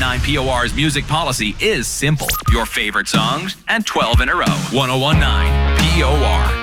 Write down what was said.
1019 POR's music policy is simple. Your favorite songs and 12 in a row. 1019 POR.